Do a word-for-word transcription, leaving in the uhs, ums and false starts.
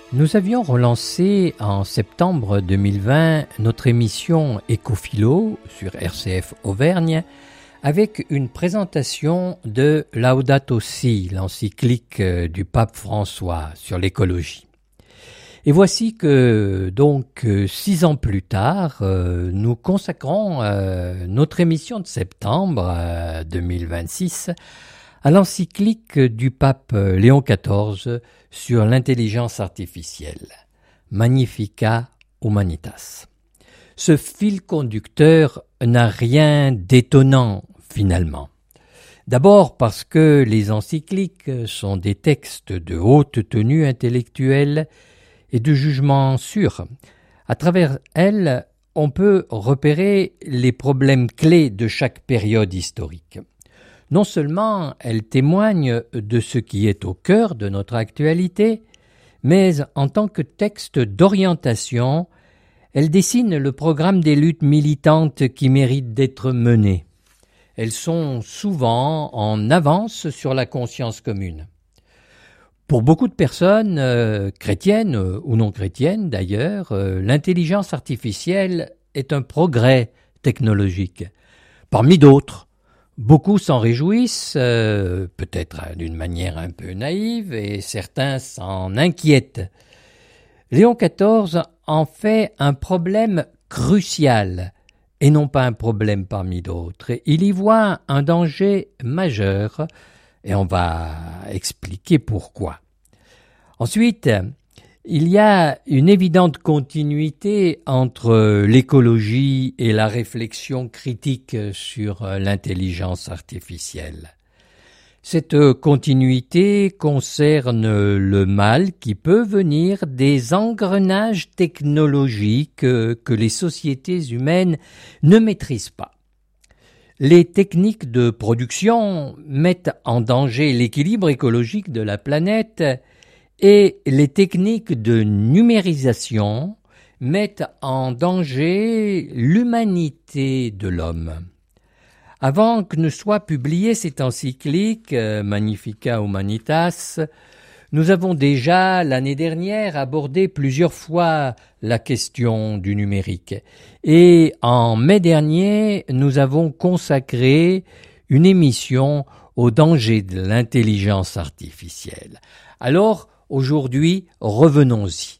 Nous avions relancé en septembre deux mille vingt notre émission Écophilo sur R C F Auvergne avec une présentation de Laudato Si, l'encyclique du pape François sur l'écologie. Et voici que, donc, six ans plus tard, euh, nous consacrons euh, notre émission de septembre euh, deux mille vingt-six à l'encyclique du pape Léon quatorze sur l'intelligence artificielle, Magnificat Humanitas. Ce fil conducteur n'a rien d'étonnant finalement. D'abord parce que les encycliques sont des textes de haute tenue intellectuelle et de jugement sûr. À travers elles, on peut repérer les problèmes clés de chaque période historique. Non seulement elles témoignent de ce qui est au cœur de notre actualité, mais en tant que texte d'orientation, elles dessinent le programme des luttes militantes qui méritent d'être menées. Elles sont souvent en avance sur la conscience commune. Pour beaucoup de personnes, euh, chrétiennes ou non chrétiennes d'ailleurs, euh, l'intelligence artificielle est un progrès technologique. Parmi d'autres, beaucoup s'en réjouissent, euh, peut-être d'une manière un peu naïve, et certains s'en inquiètent. Léon quatorze en fait un problème crucial, et non pas un problème parmi d'autres. Il y voit un danger majeur, et on va expliquer pourquoi. Ensuite, il y a une évidente continuité entre l'écologie et la réflexion critique sur l'intelligence artificielle. Cette continuité concerne le mal qui peut venir des engrenages technologiques que les sociétés humaines ne maîtrisent pas. Les techniques de production mettent en danger l'équilibre écologique de la planète et les techniques de numérisation mettent en danger l'humanité de l'homme. Avant que ne soit publiée cette encyclique, Magnificat Humanitas, nous avons déjà, l'année dernière, abordé plusieurs fois la question du numérique. Et en mai dernier, nous avons consacré une émission au danger de l'intelligence artificielle. Alors, aujourd'hui, revenons-y.